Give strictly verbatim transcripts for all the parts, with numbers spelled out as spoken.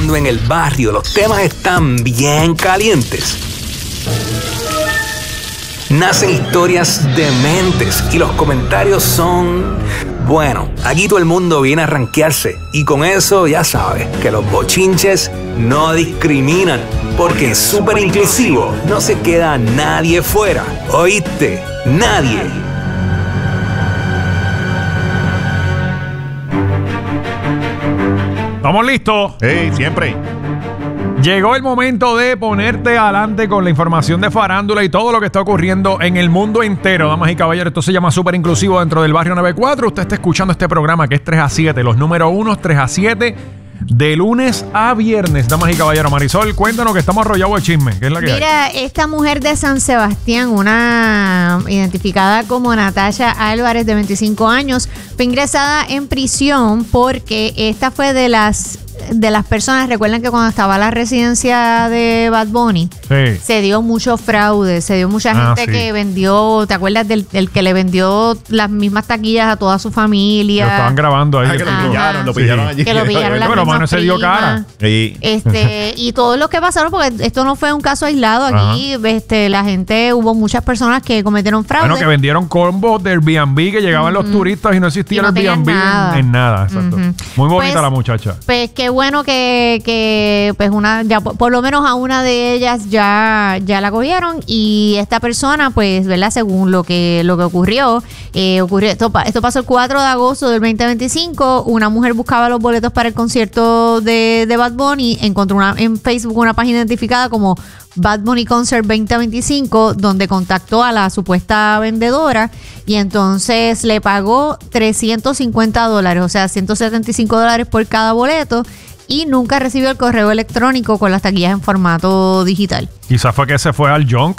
cuando en el barrio los temas están bien calientes, nacen historias dementes y los comentarios son... Bueno, aquí todo el mundo viene a rankearse y con eso ya sabes que los bochinches no discriminan, porque en Súper Inclusivo no se queda nadie fuera. ¿Oíste? Nadie. ¿Estamos listos? Sí, siempre. Llegó el momento de ponerte adelante con la información de farándula y todo lo que está ocurriendo en el mundo entero, damas y caballeros. Esto se llama Súper Inclusivo dentro del Barrio noventa y cuatro. Usted está escuchando este programa que es tres a siete, los número unos tres a siete, de lunes a viernes. Damas y caballeros, Marisol, cuéntanos que estamos arrollados de chisme. ¿Qué es la que Mira, hay? Esta mujer de San Sebastián, una identificada como Natasha Álvarez, de veinticinco años, fue ingresada en prisión porque esta fue de las... de las personas. Recuerden que cuando estaba la residencia de Bad Bunny, Sí. se dio mucho fraude, se dio mucha Ah, gente sí. que vendió, ¿te acuerdas del, del que le vendió las mismas taquillas a toda su familia? Lo estaban grabando ahí. Ah, que lo Ajá. pillaron, lo Sí. pillaron allí. Que lo pillaron las Pero mismas mano, se dio primas. cara. Sí. Este, y todo lo que pasaron, porque esto no fue un caso aislado aquí, este, la gente, hubo muchas personas que cometieron fraude. Bueno, que vendieron combos de Airbnb, que llegaban los turistas y no existía Y no el tenían Airbnb nada. en, en nada. Exacto. Ujú. Muy bonita Pues, la muchacha. Pues qué bueno que, que pues una, ya por, por lo menos a una de ellas ya, ya la cogieron, y esta persona, pues, ¿verdad? Según lo que, lo que ocurrió, eh, ocurrió esto, pa- esto pasó el cuatro de agosto del veinte veinticinco. Una mujer buscaba los boletos para el concierto de, de Bad Bunny, encontró una, en Facebook una página identificada como Bad Bunny Concert veinte veinticinco, donde contactó a la supuesta vendedora y entonces le pagó trescientos cincuenta dólares, o sea, ciento setenta y cinco dólares por cada boleto, y nunca recibió el correo electrónico con las taquillas en formato digital. Quizás fue que se fue al junk.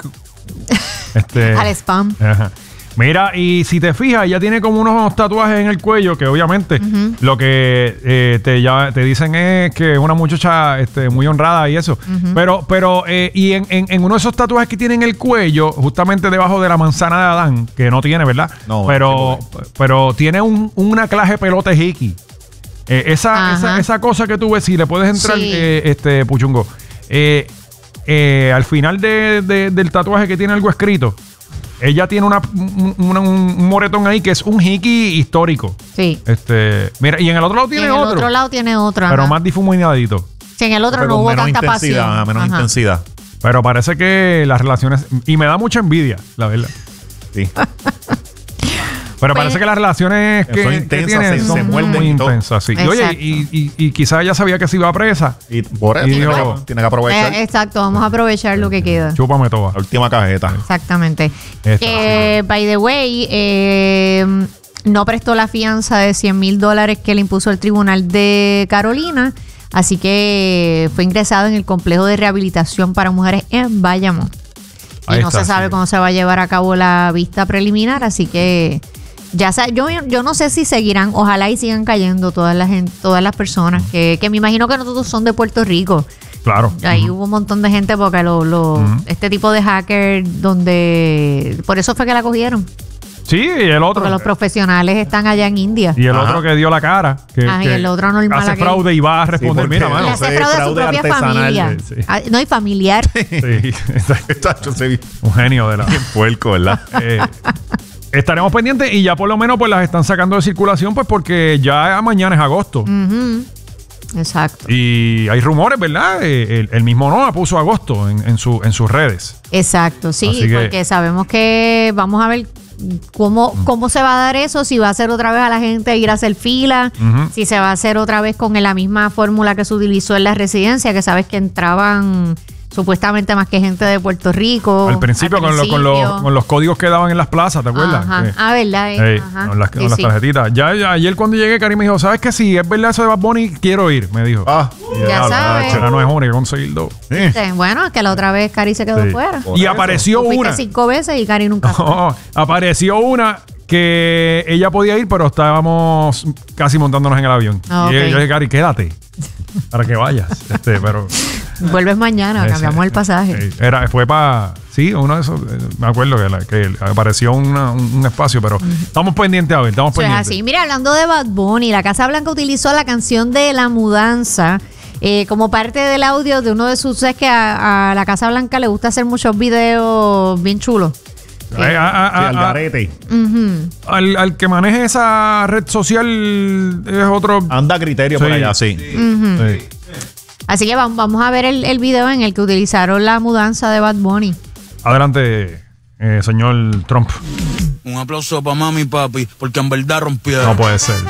este, Al spam. Ajá. Mira, y si te fijas, ella tiene como unos tatuajes en el cuello que obviamente Ujú. lo que eh, te, ya, te dicen es que es una muchacha este, muy honrada y eso. Pero, pero eh, y en, en, en uno de esos tatuajes que tiene en el cuello, justamente debajo de la manzana de Adán, que no tiene, ¿verdad? No, pero, pero tiene un, una clase pelota hiki. Eh, esa, Ajá. esa, esa cosa que tú ves, si le puedes entrar, Sí. eh, este Puchungo, eh, eh, al final de, de- del tatuaje que tiene algo escrito, ella tiene una, un, un- un moretón ahí que es un hiki histórico. Sí. Este, mira, y en el otro lado Y tiene en el otro, otro lado tiene otro. pero ajá. más difuminadito. Sí, en el otro Pero no con hubo menos tanta intensidad, pasión. menos Ajá. intensidad. Pero parece que las relaciones, y me da mucha envidia, la verdad. Sí. Pero Pues- parece que las relaciones que, Son que intensas, tienen se- son se muerden muy y todo. intensas. Sí. Y, oye, Exacto. y, y, y quizás ella sabía que se iba presa. Y por eso Y tiene, digo- que, tiene que aprovechar Eh, exacto, vamos a aprovechar lo que queda. Chúpame toda. la última cajeta. Exactamente. Esta, Que, by the way, eh, no prestó la fianza de cien mil dólares que le impuso el tribunal de Carolina, así que fue ingresado en el complejo de rehabilitación para mujeres en Bayamón. Y Ahí no está, se sabe sí. cómo se va a llevar a cabo la vista preliminar, así que ya sa- yo, yo no sé si seguirán, ojalá y sigan cayendo todas las, gen- todas las personas, que, que me imagino que no todos son de Puerto Rico. Claro. Ahí hubo un montón de gente porque lo, lo- Ujú. este tipo de hacker donde... Por eso fue que la cogieron. Sí, y el otro. Porque los profesionales están allá en India. Y el Ajá. otro que dio la cara. Que, Ah, y que el otro normal hace aquel. fraude y va a responder. Sí, Mira, porque- Le mano. Ese hace es fraude a su fraude propia artesanal, familia. sí. Ah, no, y familiar. Sí, Chacho, se vi un genio de la. bien puerco, ¿verdad? Eh, estaremos pendientes y ya por lo menos pues las están sacando de circulación, pues porque ya mañana es agosto. Ujú. Exacto. Y hay rumores, ¿verdad? Eh, el, el mismo Noah puso agosto en, en, su, en sus redes. Exacto, sí, Así que- porque sabemos que vamos a ver cómo, cómo se va a dar eso, si va a ser otra vez a la gente ir a hacer fila, Ujú. si se va a hacer otra vez con la misma fórmula que se utilizó en la residencia, que sabes que entraban supuestamente más que gente de Puerto Rico. Al principio, con, lo- con, los, principio. con los códigos que daban en las plazas, ¿te acuerdas? Ajá. Que- Ah, ¿verdad? Eh, Ey, Ajá. con las, con Sí, las sí. tarjetitas. Ya, ya ayer cuando llegué, Karim me dijo, ¿sabes qué? Si es verdad eso de Bad Bunny, quiero ir, me dijo. Ah, Y Ya diablo, sabes. ahora no es una, hay que conseguir dos. sí. Sí, bueno, que la otra vez Cari se quedó Sí. fuera. Por Y eso. apareció Tú fuiste una. cinco veces y Cari nunca fue. No, apareció una que ella podía ir, pero estábamos casi montándonos en el avión. Ah, y ok. yo dije, Cari, quédate para que vayas. Este, pero Vuelves mañana, cambiamos el pasaje. Sí, Era, fue para. Sí, uno de esos. eh, Me acuerdo que, la- que apareció una- un, un espacio, pero estamos pendientes a ver, estamos Eso es pendientes. así. Mira, hablando de Bad Bunny, la Casa Blanca utilizó la canción de La Mudanza Eh, como parte del audio de uno de sus... Es que a, a la Casa Blanca le gusta hacer muchos videos bien chulos. Eh, a- a- Sí, a- al a- garete. Ujú. al, al que maneje esa red social es otro. Anda a criterio por Sí. allá, sí. Sí. Así que vamos, vamos a ver el, el video en el que utilizaron la mudanza de Bad Bunny. Adelante, eh, señor Trump. Un aplauso para mami y papi, porque en verdad rompieron. No puede ser.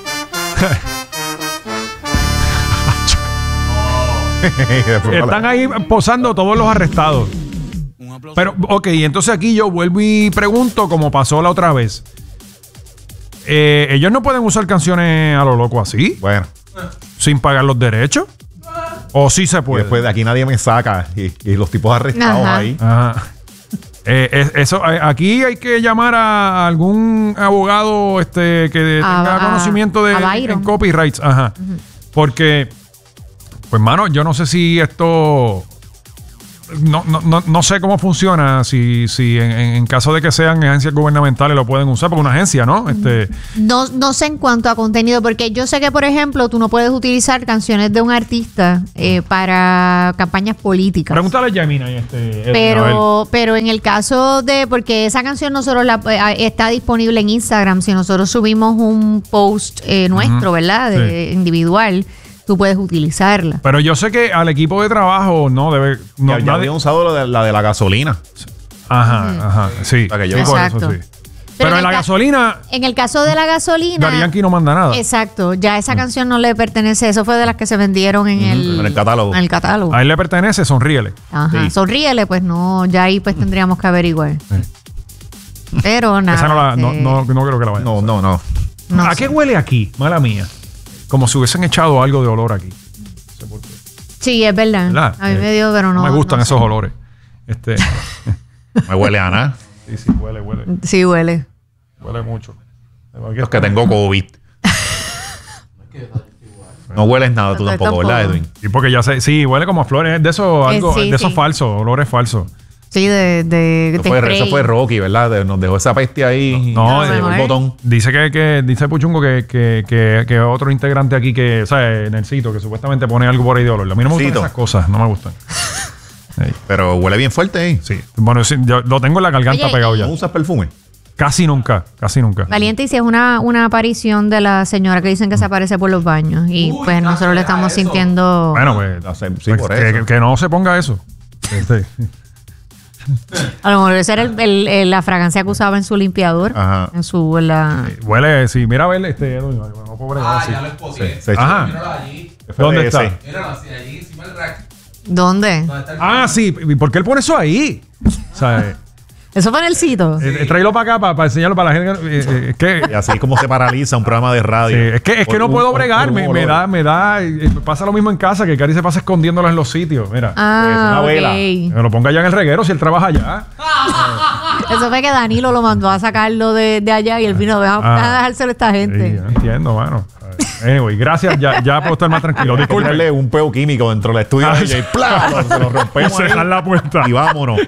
Están ahí posando todos los arrestados. Un aplauso. Pero, ok, entonces aquí yo vuelvo y pregunto, como pasó la otra vez. Eh, ellos no pueden usar canciones a lo loco así, Bueno, sin pagar los derechos. O sí se y puede. después de aquí nadie me saca. Y, y los tipos arrestados Ajá. ahí. Ajá. Eh, es- eso, eh, aquí hay que llamar a algún abogado este que A- tenga a- conocimiento de a Byron. en copyrights. Ajá. Porque, pues, mano, yo no sé si esto. No, no, no, no sé cómo funciona. Si, si en, en caso de que sean agencias gubernamentales lo pueden usar, porque una agencia, ¿no? Este, No, no sé en cuanto a contenido, porque yo sé que, por ejemplo, tú no puedes utilizar canciones de un artista eh, para campañas políticas. pregúntale a Yamina y este. Edwin, a ver. Pero, pero en el caso de, porque esa canción nosotros la, eh, está disponible en Instagram, si nosotros subimos un post eh, nuestro, ¿verdad? De, individual, tú puedes utilizarla. Pero yo sé que al equipo de trabajo no debe. No, ya ya nadie- había usado lo de, la de la gasolina. Ajá, ajá, sí. sea, que yo- Sí, por Exacto. eso sí. Pero, en en la el ca- gasolina, En el caso de la gasolina, Daddy Yankee no manda nada. exacto, ya esa canción no le pertenece, eso fue de las que se vendieron en el, en el catálogo. En el catálogo. A él le pertenece, sonríele. Ajá. Sí. Sonríele, pues no, ya ahí pues tendríamos que averiguar. Pero nada. Esa no, la, no, este, no, no creo que la vaya. No, no, no. no ¿A sé. qué huele aquí? Mala mía. Como si hubiesen echado algo de olor aquí. Sí, es verdad. ¿Verdad? A mí Eh, me dio, pero no. me gustan no esos sé. olores. Este, Me huele a nada. sí, sí, huele, huele. Sí, huele. Huele mucho. Es que tengo COVID. No hueles nada tú Yo tampoco, ¿verdad, tampoco. Edwin? Sí, porque ya sé, sí, huele como a flores. De eso, Eh, algo, sí, de esos sí. falsos, olores falsos. Sí, de, de, Eso de fue, spray. eso fue Rocky, ¿verdad? De- nos dejó esa peste ahí. No, y se de- llevó el botón. Dice que, que dice Puchungo que, que, que, que otro integrante aquí que, o sea, en el sitio, que supuestamente pone algo por ahí de olor. A mí no me gustan Cito. esas cosas, no me gustan. Ey, Pero huele bien fuerte, ¿eh? sí, bueno, sí, yo lo tengo en la garganta Oye, pegado y- ya. ¿No usas perfume? Casi nunca, casi nunca. Valiente, y si es una, una aparición de la señora que dicen que se aparece por los baños. Y pues nosotros le estamos sintiendo. Bueno, pues, No sé, sí, pues, por que, eso. que no se ponga eso. Este, A lo mejor ese era el- el- el- la fragancia que usaba en su limpiador. Ajá. En su. en la- huele, sí, mira a ver este, Edwin, no, pobre, Ah, sí. ya lo espoqué. Se- Ajá. Míralo allí. ¿Dónde está? F D S. Míralo así, allí encima del rack. ¿Dónde? ¿Dónde está el Ah, sí, ¿y por qué él pone eso ahí? O sea, eh, Eso fue en el sitio. eh, tráelo para acá para, enseñarlo para la gente. eh, eh, es que Y así es como se paraliza un programa de radio. Sí, es que, es que Por no un- puedo por- bregar, por un me, me olor. da, me da, eh, me pasa lo mismo en casa, que Cari se pasa escondiéndolo en los sitios, mira. Ah, una ok. vela. Que lo ponga allá en el reguero si él trabaja allá. Eso fue que Danilo lo mandó a sacarlo de, de allá y él vino a, Ah. a dejárselo a esta Sí, gente. yo entiendo, mano. Anyway, gracias, ya, ya puedo estar más tranquilo. Hay que Disculpe. ponerle un peo químico dentro del estudio Ah, de ella y ¡plá! Lo- se lo rompemos Cerrar ahí la puerta. y vámonos.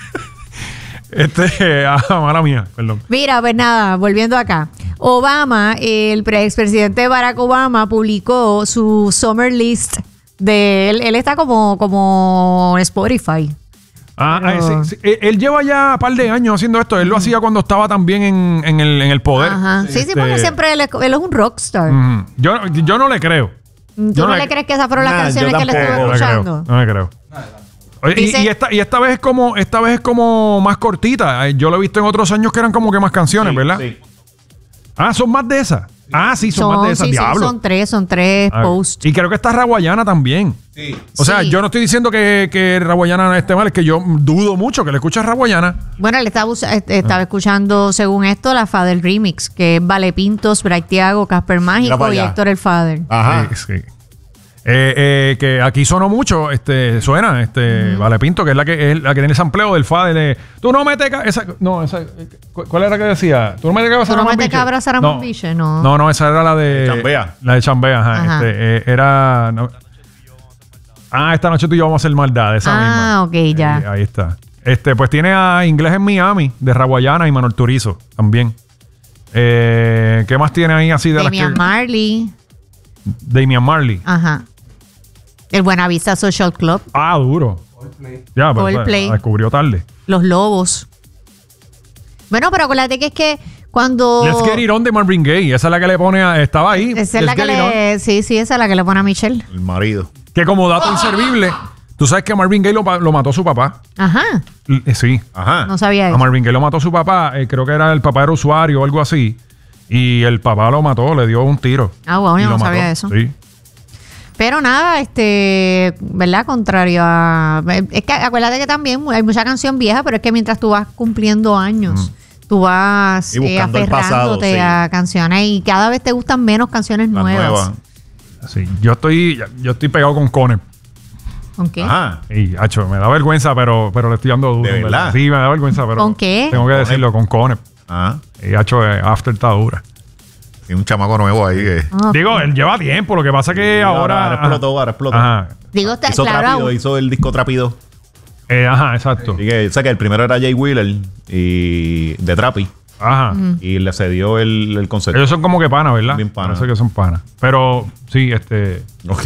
Este, ah, mala mía, perdón. Mira, pues nada, volviendo acá. Obama, el pre- expresidente Barack Obama publicó su summer list de él. Él está como, como Spotify. Ah, Pero- ah, sí, sí, él- él lleva ya un par de años haciendo esto. Él lo hacía cuando estaba también en, en el, en el poder. Ajá. Sí, sí, Este, porque siempre él es, él es un rockstar. ujú. yo, yo no le creo. ¿Tú yo no, no le le- crees que esas fueron las Nah, canciones yo que le tampoco. estuvo No le creo. escuchando? No le creo. Oye, y, Dice- y esta, y esta vez es como, esta vez es como más cortita. Eh, Yo lo he visto en otros años que eran como que más canciones, Sí, ¿verdad? sí. Ah, son más de esas. Ah, sí, son, más de esas, sí, sí, diablo. son tres, son tres Ah, posts. y creo que está Raguayana también. Sí. O sea, Sí. yo no estoy diciendo que, que Raguayana no esté mal, es que yo dudo mucho que le escuches Raguayana. Bueno, él estaba, us- eh, estaba escuchando, según esto, la Fader Remix, que es Vale Pintos, Bright Tiago, Casper Mira Mágico para y allá. Héctor el Father. Ajá. Sí, sí. Eh, eh, que aquí sonó mucho, este, suena, este, Vale Pinto, que es la que es la que tiene el sampleo del Fade de tú no metes ca- esa, no, esa, ¿cu- ¿cuál era que decía? Tú no metes cabra ¿Tú no Saramón metes Biche? cabra Saramón Biche? No. No, no, esa era la de Chambea. La de Chambea, ajá. Ajá. Este, eh, era no. Ah, esta noche tú y yo vamos a hacer maldad, esa misma. Ah, ok, ya. Eh, ahí está. Este, pues tiene a Inglés en Miami, de Raguayana y Manuel Turizo también. Eh, ¿qué más tiene ahí así de Damian las que Marley. Damian Marley. Ajá. El Buenavista Social Club. Ah, duro. Ya, pero Coldplay. la descubrió tarde. Los Lobos. Bueno, pero acuérdate que es que cuando... Let's Get It On de Marvin Gaye. Esa es la que le pone a... Estaba ahí. Esa es Let's la que Get It On. le... Sí, sí, esa es la que le pone a Michelle. El marido. Que como dato inservible, tú sabes que a Marvin Gaye lo, pa- lo mató su papá. Ajá. L- eh, sí. Ajá. No sabía A eso. Marvin Gaye lo mató su papá. eh, creo que era el papá era usuario o algo así. Y el papá lo mató, le dio un tiro. Ah, wow, Y yo lo no sabía mató. eso. Sí. Pero nada, este, ¿verdad? Contrario a... Es que acuérdate que también hay mucha canción vieja, pero es que mientras tú vas cumpliendo años, tú vas Y eh, buscando el pasado, aferrándote sí. a canciones y cada vez te gustan menos canciones La nuevas. nueva. Sí. Yo estoy, yo estoy pegado con Conner. ¿Con qué? Ajá. Y, hacho, me da vergüenza, pero, pero le estoy dando duro. ¿De en verdad? Sí, me da vergüenza, pero... ¿Con qué? Tengo que decirlo, con Conner. Ajá. Y, hacho, eh, After está dura. Y un chamaco nuevo ahí que... Ah, Digo, él lleva tiempo, lo que pasa que ahora... Ahora explotó, ahora explotó. Ajá. Digo, está, Hizo claro, Trápido, hizo el disco Trápido. Eh, ajá, exacto. Así que, o sea que el primero era Jay Wheeler y de Trapi. Ajá. Y le cedió el, el concepto. Ellos son como que panas, ¿verdad? Bien panas. Parece que son panas. Pero, sí, este... Ok.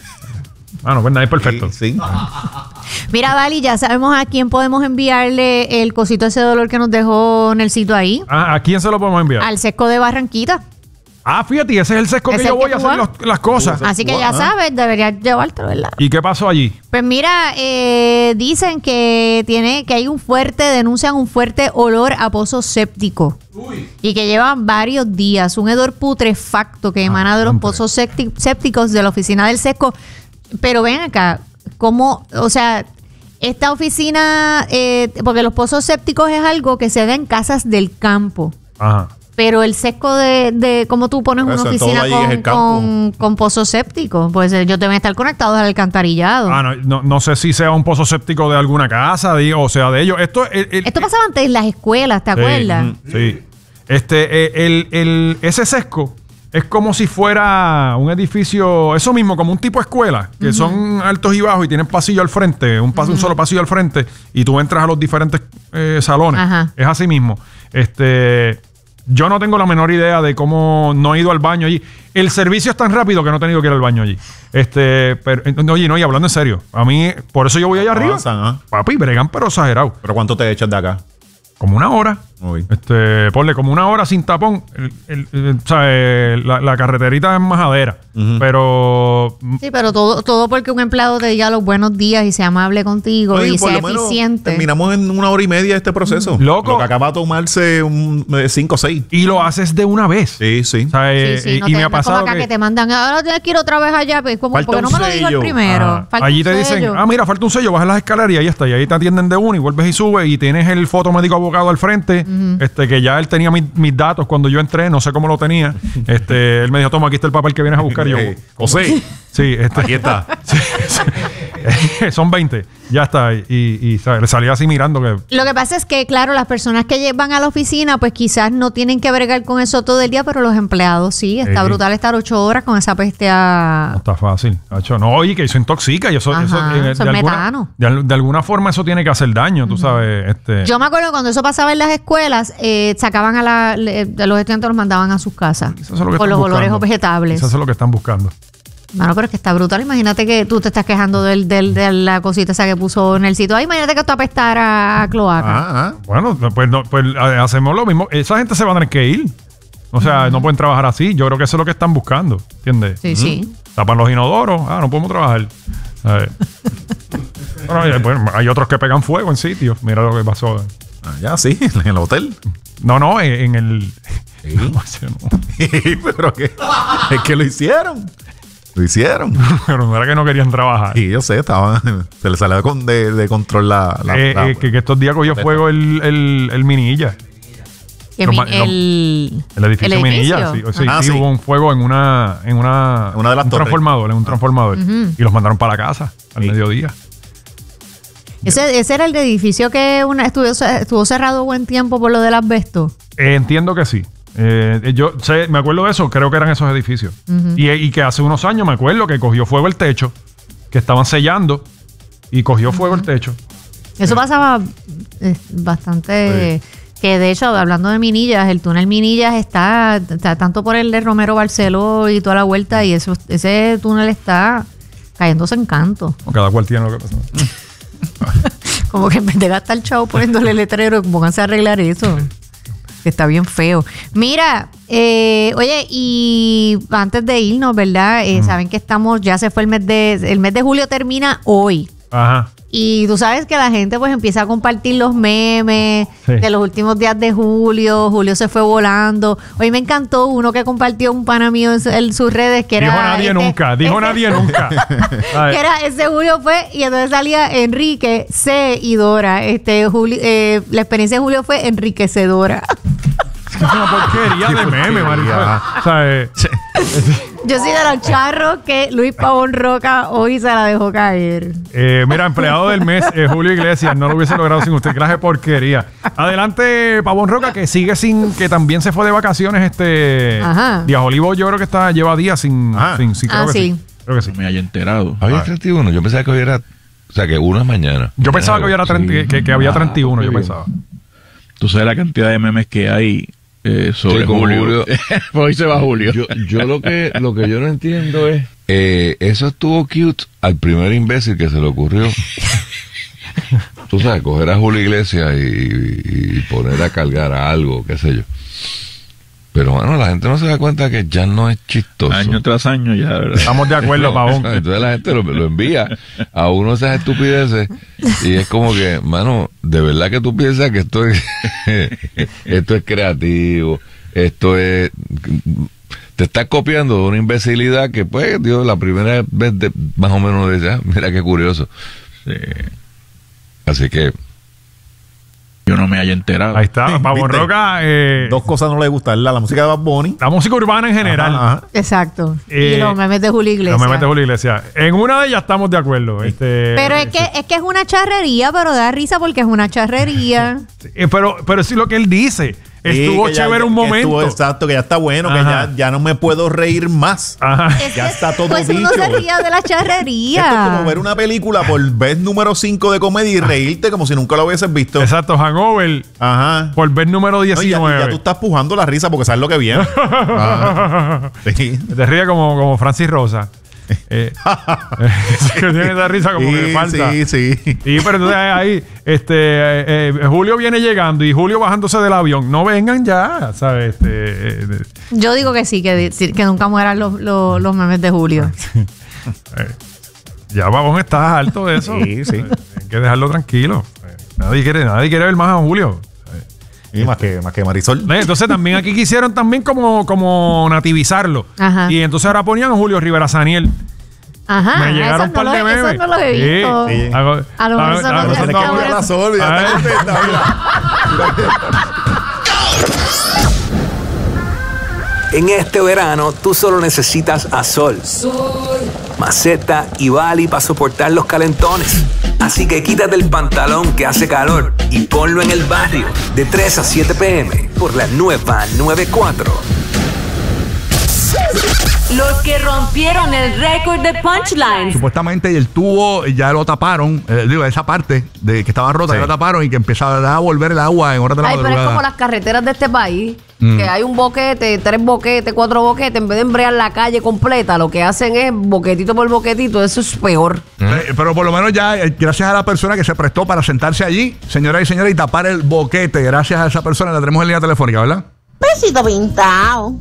Ah, no, pues nada, es perfecto. Sí. sí. Mira, Vali, ya sabemos a quién podemos enviarle el cosito ese dolor que nos dejó en el sitio ahí. Ah, ¿a quién se lo podemos enviar? Al Sesco de Barranquita. Ah, fíjate, ese es el sesco que Ese yo es voy que a tú hacer vas. los- las cosas. Tú Así que ya Ajá. sabes, deberías llevártelo, ¿verdad? ¿Y qué pasó allí? Pues mira, eh, dicen que tiene que hay un fuerte, denuncian un fuerte olor a pozo séptico. Y que llevan varios días, un hedor putrefacto que emana de los hombre. pozos sépti- sépticos de la oficina del Sesco. Pero ven acá, ¿cómo? O sea, esta oficina, eh, porque los pozos sépticos es algo que se da en casas del campo. Ajá. Pero el Sesco de, de cómo tú pones Por una eso, en oficina todo allí es con, el campo. con, con pozos sépticos, pues eh, ellos deben estar conectados al alcantarillado. Ah, no, no, no sé si sea un pozo séptico de alguna casa, digo, o sea, de ellos. Esto, el, el- Esto pasaba antes en las escuelas, ¿te Sí, acuerdas? mm, Sí. Este, eh, el, el, ese sesco es como si fuera un edificio, eso mismo, como un tipo de escuela, que son altos y bajos y tienen pasillo al frente, un, paso, un solo pasillo al frente, y tú entras a los diferentes eh, salones. Ajá. Es así mismo. Este, yo no tengo la menor idea de cómo no he ido al baño allí. El servicio es tan rápido que no he tenido que ir al baño allí. Este, pero, eh, no, oye, no, y hablando en serio, a mí, por eso yo voy allá arriba. Avanzan, ¿ah? Papi, bregan, pero exagerado. ¿Pero cuánto te echas de acá? Como una hora. Uy. Este, ponle como una hora sin tapón. El- el- el- o sea, eh, la, la carreterita es majadera. Ujú. Pero. mm, Sí, pero todo, todo porque un empleado te diga los buenos días y sea amable contigo Oye, y por sea lo menos eficiente. terminamos en una hora y media este proceso. Loco. Lo que acaba de tomarse un eh, cinco o seis. Y lo haces de una vez. Sí, sí. O sea, eh, Sí, sí, y, no y te- me ha no es como pasado acá que, que. te mandan, ahora tienes que ir otra vez allá, pues como, Falta porque no un me lo dijo el sello. primero. Ajá. Falta Allí un te dicen, sello. ah, mira, falta un sello, bajas las escaleras y ahí está. Y ahí te atienden de uno y vuelves y subes y tienes el fotomédico abogado al frente, este que ya él tenía mis, mis datos cuando yo entré, no sé cómo lo tenía. Este, él me dijo, toma, aquí está el papel que vienes a buscar. Y yo, Eh, José, sí, este, aquí está. sí, sí. Son veinte, ya está. Y, y, y, ¿sabes? Le salía así mirando que Lo que pasa es que, claro, las personas que lle- van a la oficina, pues quizás no tienen que bregar con eso todo el día, pero los empleados sí. Está Sí. brutal estar ocho horas con esa peste a... no está fácil. Hacho, no, oye, que eso intoxica y eso, Ajá, eso, eh, eso de, es alguna, metano. de, al- de alguna forma eso tiene que hacer daño, tú sabes. Este, Yo me acuerdo cuando eso pasaba en las escuelas, eh, sacaban a la, le- a los estudiantes, los mandaban a sus casas eso es lo que con están los olores buscando. vegetables. Eso es lo que están buscando. Mano, pero es que está brutal. Imagínate que tú te estás quejando del, del, de la cosita esa que puso en el sitio. Ay, imagínate que esto apestara a cloaca. Ah, ah. Bueno, pues, no, pues eh, hacemos lo mismo. Esa gente se va a tener que ir. O sea, no pueden trabajar así. Yo creo que eso es lo que están buscando. ¿Entiendes? Sí, sí. Tapan los inodoros. Ah, no podemos trabajar. ¿Sabes? Bueno, hay- bueno, hay otros que pegan fuego en sitios. Mira lo que pasó. Ah, ya, sí, en el hotel. No, no, en, en el. Sí. No, Pero que es que lo hicieron. Lo hicieron. pero no era que no querían trabajar. Y yo sé, estaban, se les salió con- de, de control la, la- Eh, la- eh, que, que estos días cogió fuego el, el, el Minilla. Que Lo mi- ma- lo- el, El edificio, Minilla. Sí, sí, Ah, sí, sí. hubo un fuego en una. En una, Una de las un torres. transformador, en un transformador. Y los mandaron para la casa al Sí. mediodía. Ese, ese era el edificio que una, estuvo, estuvo cerrado buen tiempo por lo del asbesto. Eh, entiendo que sí. Eh, yo sé, me acuerdo de eso, creo que eran esos edificios. y, y que hace unos años me acuerdo que cogió fuego el techo, que estaban sellando y cogió fuego el techo. Eso pasaba eh, bastante... Que de hecho, hablando de Minillas, el túnel Minillas está, está tanto por el de Romero Barceló y toda la vuelta, y eso ese túnel está cayéndose en canto. Cada cual tiene lo que pasa. Como que en vez de gastar chavo poniéndole letrero, pónganse a arreglar eso. Que está bien feo. Mira, eh, oye, y antes de irnos, ¿verdad? Eh, mm. Saben que estamos, ya se fue el mes de, el mes de julio termina hoy. Ajá. Y tú sabes que la gente pues empieza a compartir los memes sí. de los últimos días de julio. Julio se fue volando. Hoy me encantó uno que compartió un pana mío en, en sus redes que dijo era... Nadie este, nunca, dijo ese, nadie nunca. Que era ese Julio fue y entonces salía Enrique, C y Dora. Este, Julio, eh, la experiencia de Julio fue enriquecedora. Es una porquería de meme, María. O sea, eh, yo soy de los charros que Luis Pavón Roca hoy se la dejó caer. Eh, mira, empleado del mes, eh, Julio Iglesias, no lo hubiese logrado sin usted. Clase porquería. Adelante, Pavón Roca, que sigue sin, que también se fue de vacaciones. Este Ajá. Díaz Olivo, yo creo que está, lleva días sin. sin, sin creo ah, que sí. sí. Creo que sí. No me haya enterado. Había treinta y uno. Yo pensaba que hoy era. O sea, que uno es mañana. Yo pensaba que, hoy era treinta, sí. que, que había treinta y uno, yo pensaba. Tú sabes la cantidad de memes que hay. Eh, sobre sí, Julio. Julio. Hoy se va Julio. Yo, yo lo que lo que yo no entiendo es eh, eso estuvo cute al primer imbécil que se le ocurrió. Tú sabes, coger a Julio Iglesias y, y, y poner a cargar a algo, qué sé yo. Pero bueno, la gente no se da cuenta que ya no es chistoso. Año tras año ya, ¿verdad? Estamos de acuerdo, Pavón. Entonces la gente lo, lo envía a uno esas estupideces y es como que, mano, de verdad que tú piensas que esto es esto es creativo, esto es te estás copiando de una imbecilidad que pues, Dios, la primera vez de, más o menos dice, ah, mira qué curioso. Sí. Así que yo no me haya enterado. Ahí está, Pavón Roca. Eh, Dos cosas no le gustan, la, la música de Bad Bunny. La música urbana en general. Ajá, ajá. Exacto. Eh, y los memes de Julio Iglesias. Los memes de Julio Iglesias. En una de ellas estamos de acuerdo. Sí. Este, pero es que, es que es una charrería, pero da risa porque es una charrería. eh, pero, pero sí lo que él dice. Estuvo sí, chévere ya, un que momento. Estuvo, exacto, que ya está bueno, Ajá. que ya, ya no me puedo reír más. Ajá. Es Ya que, está todo pues dicho. uno se ría de la charrería. Esto es como ver una película por vez número cinco de comedia y reírte como si nunca lo hubieses visto. Exacto, Hangover. Ajá. Por ver número No, y ya, diecinueve. y ya tú estás pujando la risa porque sabes lo que viene. Ajá. Sí. Te ríe como, como Francis Rosa. Eh, que tiene esa risa como sí, que falta. Sí, sí. Sí, pero entonces ahí, este, eh, eh, Julio viene llegando y Julio bajándose del avión. No vengan ya, ¿sabes? Este, eh, Yo digo que sí, que, que nunca mueran los, los, los memes de Julio. eh, ya vamos, estás alto de eso. Sí, sí. Eh, hay que dejarlo tranquilo. Eh, nadie quiere, nadie quiere ver más a Julio. Y más que, más que Marisol. Entonces también aquí quisieron también como, como nativizarlo. Ajá. Y entonces ahora ponían a Julio Rivera Saniel. Ajá. Me llegaron un eso par no de lo, memes. eso no lo he visto. Sí, sí. A lo mejor eso no a- lo a- Tienes que ahora poner la sí. sol, ya A ver. está contenta, mira. En este verano, tú solo necesitas a Sol, Maceta y Bali para soportar los calentones. Así que quítate el pantalón que hace calor y ponlo en el barrio de tres a siete p m por la nueva noventa y cuatro. Los que rompieron el récord de punchlines. Supuestamente el tubo ya lo taparon, eh, digo, esa parte de que estaba rota Sí. ya la taparon y que empezaba a volver el agua en horas de la Ay, pero es madrugada. como las carreteras de este país, Mm. que hay un boquete, tres boquetes, cuatro boquetes, en vez de embrear la calle completa, lo que hacen es boquetito por boquetito, eso es peor. Eh, Pero por lo menos ya, eh, gracias a la persona que se prestó para sentarse allí, señoras y señores, y tapar el boquete, gracias a esa persona, la tenemos en línea telefónica, ¿verdad? Besito pintado.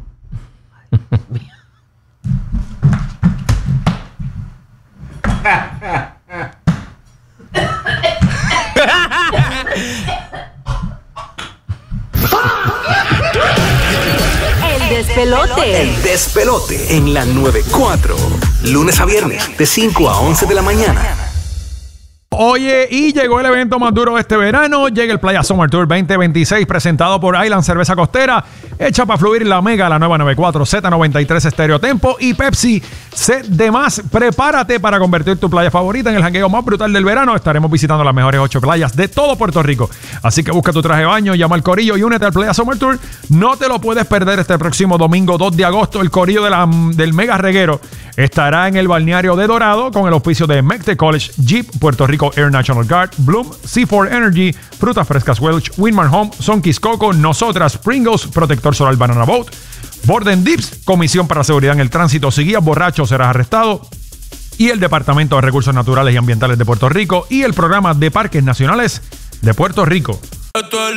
El despelote. El despelote en la noventa y cuatro. Lunes a viernes de cinco a once de la mañana. Oye, y llegó el evento más duro de este verano. Llega el Playa Summer Tour veinte veintiséis presentado por Island Cerveza Costera, Echa para Fluir, La Mega, la nueva noventa y cuatro, Z noventa y tres Estéreo Tempo y Pepsi. Sed de más, prepárate para convertir tu playa favorita en el jangueo más brutal del verano. Estaremos visitando las mejores ocho playas de todo Puerto Rico. Así que busca tu traje de baño, llama al corillo y únete al Playa Summer Tour. No te lo puedes perder este próximo domingo dos de agosto. El corillo de la, del Mega Reguero estará en el balneario de Dorado con el auspicio de Mecte College, Jeep, Puerto Rico Air National Guard, Bloom, C cuatro Energy, Frutas Frescas Welch, Winmar Home, Sonquis Coco, Nosotras, Pringles, Protector Solar Banana Boat, Borden Dips, Comisión para la Seguridad en el Tránsito. Si guías borracho serás arrestado. y el Departamento de Recursos Naturales y Ambientales de Puerto Rico y el Programa de Parques Nacionales de Puerto Rico. Esto es